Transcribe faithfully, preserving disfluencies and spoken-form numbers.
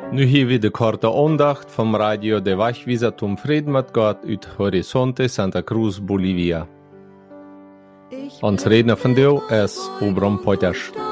Nu hier weer de korte aandacht van Radio de Wachwieser zum Frieden mit Gott uit Horizonte Santa Cruz, Bolivia. Ons redner van deel is Obram Potters.